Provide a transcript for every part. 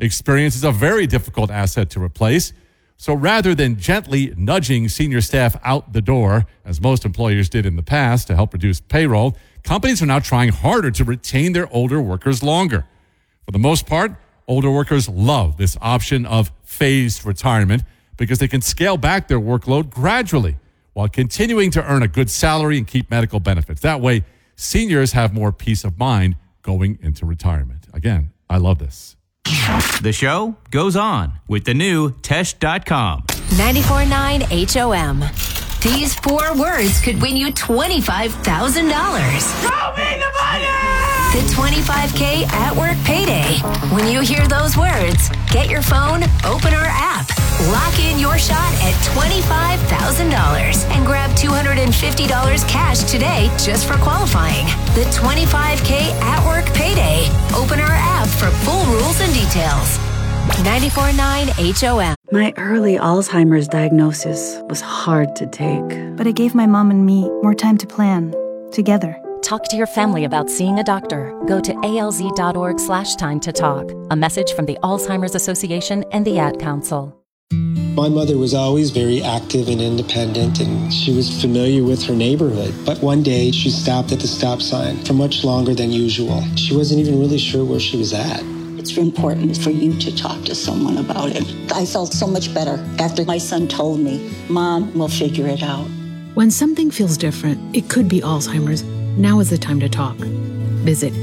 Experience is a very difficult asset to replace. So rather than gently nudging senior staff out the door, as most employers did in the past to help reduce payroll, companies are now trying harder to retain their older workers longer. For the most part, older workers love this option of phased retirement because they can scale back their workload gradually while continuing to earn a good salary and keep medical benefits. That way, seniors have more peace of mind going into retirement. Again, I love this. The show goes on with the new Tesh.com. 94.9 HOM. These 4 words could win you $25,000. Show me the money! The $25K at work payday. When you hear those words, get your phone, open our app, lock in your shot at $25,000 and grab $250 cash today just for qualifying. The $25K at work payday. Open our app for full rules and details. 94.9 HOM. My early Alzheimer's diagnosis was hard to take. But it gave my mom and me more time to plan, together. Talk to your family about seeing a doctor. Go to alz.org/time to talk. A message from the Alzheimer's Association and the Ad Council. My mother was always very active and independent, and she was familiar with her neighborhood. But one day, she stopped at the stop sign for much longer than usual. She wasn't even really sure where she was at. It's important for you to talk to someone about it. I felt so much better after my son told me, Mom, we'll figure it out. When something feels different, it could be Alzheimer's. Now is the time to talk. Visit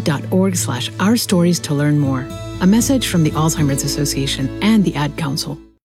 alz.org/ourstories to learn more. A message from the Alzheimer's Association and the Ad Council.